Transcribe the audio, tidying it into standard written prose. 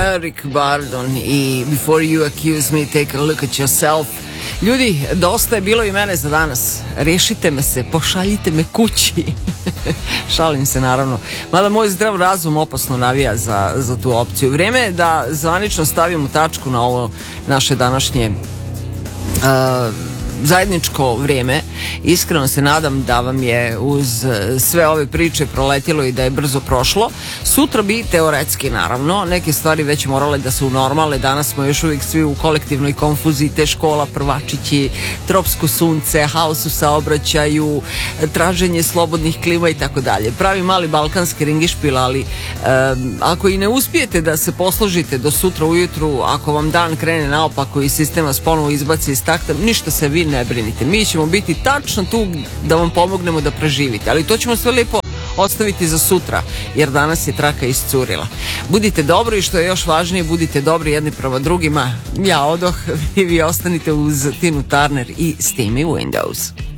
Eric Burdon i Before You Accuse Me, Take a Look at Yourself. Ljudi, dosta je bilo i mene za danas. Rešite me se, pošaljite me kući. Šalim se, naravno. Mada moj zdrav razum opasno navija za tu opciju. Vreme je da zvanično stavimo tačku na ovo naše današnje zajedničko vrijeme. Iskreno se nadam da vam je uz sve ove priče proletilo i da je brzo prošlo. Sutra bi teoretski, naravno, neke stvari već morale da se unormale. Danas smo još uvijek svi u kolektivnoj konfuziji, te škola, prvačići, tropsko sunce, haos u saobraćaju, traženje slobodnih klima i tako dalje. Pravi mali balkanski ringišpil, ali ako i ne uspijete da se posložite do sutra ujutru, ako vam dan krene naopako i sistem vas ponovo izbaci iz takta, ništa se vi ne brinite. Mi ćemo biti tačno tu da vam pomognemo da preživite, ali to ćemo sve lijepo ostaviti za sutra, jer danas je traka iscurila. Budite dobri i što je još važnije, budite dobri jedni prema drugima. Ja odoh, vi ostanite uz Tinu Turner i Steamy Windows.